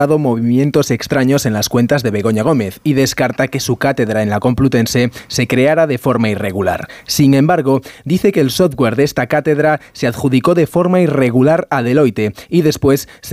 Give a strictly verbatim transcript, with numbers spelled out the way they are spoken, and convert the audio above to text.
movimientos extraños en las cuentas de Begoña Gómez y descarta que su cátedra en la Complutense se creara de forma irregular. Sin embargo, dice que el software de esta cátedra se adjudicó de forma irregular a Deloitte y después se